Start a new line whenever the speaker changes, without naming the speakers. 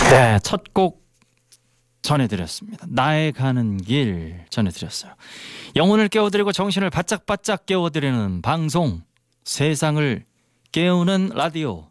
네, 첫 곡 전해드렸습니다. 나의 가는 길 전해드렸어요. 영혼을 깨워드리고 정신을 바짝바짝 깨워드리는 방송, 세상을 깨우는 라디오,